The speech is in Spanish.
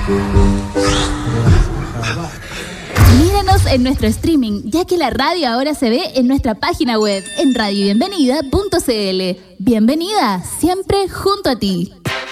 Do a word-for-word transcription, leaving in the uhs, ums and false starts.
Míranos en nuestro streaming, ya que la radio ahora se ve en nuestra página web en radio bienvenida punto c l. Bienvenida, siempre junto a ti.